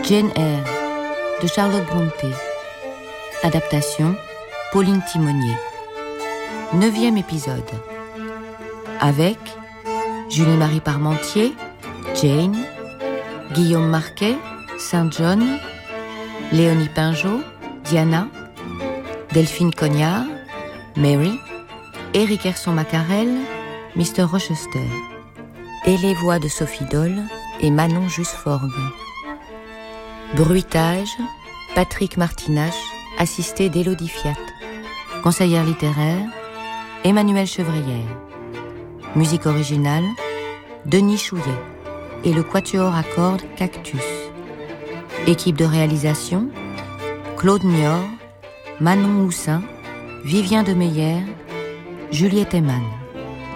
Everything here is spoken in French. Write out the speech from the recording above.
Jane Eyre de Charlotte Brontë. Adaptation Pauline Timonier. 9e épisode. Avec Julie-Marie Parmentier, Jane, Guillaume Marquet, Saint John, Léonie Pinjot, Diana, Delphine Cognard, Mary, Éric Herson-Macarel, Mr. Rochester. Et les voix de Sophie Dole et Manon Jusforgue. Bruitage, Patrick Martinache, assisté d'Élodie Fiat. Conseillère littéraire, Emmanuelle Chevrière. Musique originale, Denis Chouillet et le quatuor à cordes Cactus. Équipe de réalisation, Claude Niort, Manon Houssin, Vivien Demeyer, Juliette Eman.